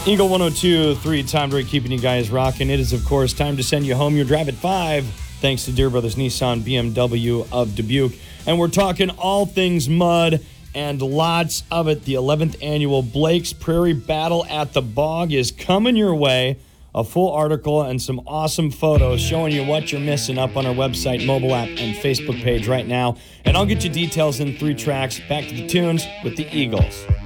Eagle 102.3, Tom Drake keeping you guys rocking. It is, of course, time to send you home your drive at 5, thanks to Deere Brothers Nissan BMW of Dubuque. And we're talking all things mud and lots of it. The 11th annual Blake's Prairie Battle at the Bog is coming your way. A full article and some awesome photos showing you what you're missing up on our website, mobile app, and Facebook page right now. And I'll get you details in 3 tracks. Back to the tunes with the Eagles.